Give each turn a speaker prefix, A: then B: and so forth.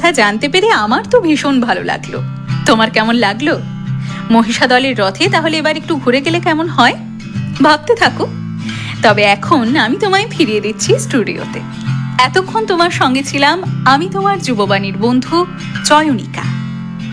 A: জানতে পেরে আমার তো ভীষণ ভালো লাগলো। তোমার কেমন লাগলো? মহিষাদলের রথে তাহলে এবার একটু ঘুরে গেলে কেমন হয়? ভাবতে থাকো। তবে এখন আমি তোমায় ফিরিয়ে দিচ্ছি স্টুডিওতে। এতক্ষণ তোমার সঙ্গে ছিলাম আমি, তোমার যুববাণীর বন্ধু চয়নিকা।